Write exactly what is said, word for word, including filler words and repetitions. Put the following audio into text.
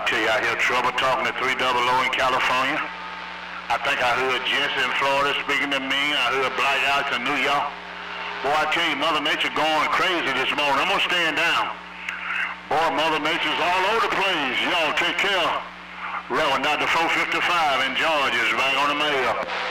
I tell you, I hear trouble talking to three double O in California. I think I heard Jesse in Florida speaking to me. I heard Black Alex in New York. Boy, I tell you, Mother Nature going crazy this morning. I'm gonna stand down. Boy, Mother Nature's all over the place. Y'all take care. Reverend Doctor four fifty-five in Georgia is back on the mail.